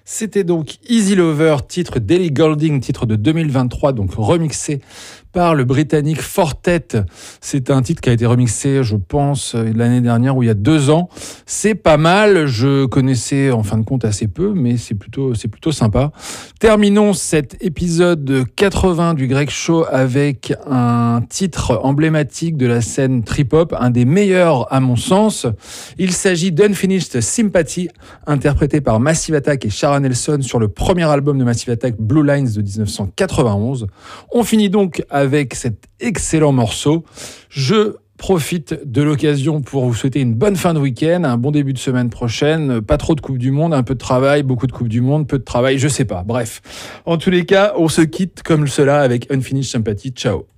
C'était donc Easy Lover, titre d'Ellie Goulding, titre de 2023, donc remixé par le Britannique Fortet. C'est un titre qui a été remixé, je pense, l'année dernière ou il y a 2 ans. C'est pas mal, je connaissais en fin de compte assez peu, mais c'est plutôt sympa. Terminons cet épisode 80 du Greg Show avec un titre emblématique de la scène trip-hop, un des meilleurs à mon sens. Il s'agit d'Unfinished Sympathy, interprété par Massive Attack et Shara Nelson sur le premier album de Massive Attack, Blue Lines de 1991. On finit donc avec cet excellent morceau. Je profite de l'occasion pour vous souhaiter une bonne fin de week-end, un bon début de semaine prochaine, pas trop de Coupe du Monde, un peu de travail, beaucoup de Coupe du Monde, peu de travail, je sais pas. Bref, en tous les cas, on se quitte comme cela avec Unfinished Sympathy. Ciao.